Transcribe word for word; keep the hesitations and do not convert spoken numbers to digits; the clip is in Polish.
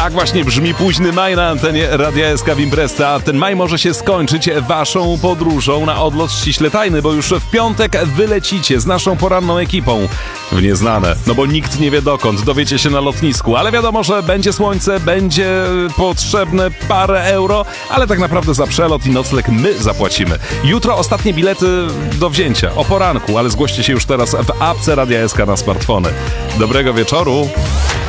Tak właśnie brzmi późny maj na antenie Radia S K w Impresta. A ten maj może się skończyć waszą podróżą na odlot ściśle tajny, bo już w piątek wylecicie z naszą poranną ekipą w nieznane. No bo nikt nie wie dokąd, dowiecie się na lotnisku, ale wiadomo, że będzie słońce, będzie potrzebne parę euro, ale tak naprawdę za przelot i nocleg my zapłacimy. Jutro ostatnie bilety do wzięcia, o poranku, ale zgłoście się już teraz w apce Radia S K na smartfony. Dobrego wieczoru!